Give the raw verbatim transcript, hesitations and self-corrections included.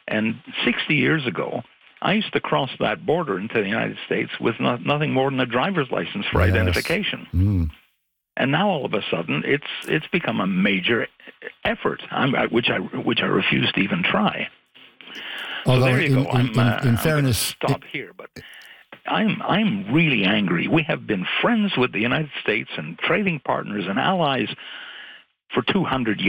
And sixty years ago, I used to cross that border into the United States with not, nothing more than a driver's license for Yes. identification. Mm. And now all of a sudden, it's it's become a major effort, I'm, I, which I which I refuse to even try. Although, so there you in, go. in, I'm, in, uh, in I'm fairness, gonna stop here, but I'm I'm really angry. We have been friends with the United States and trading partners and allies for two hundred years.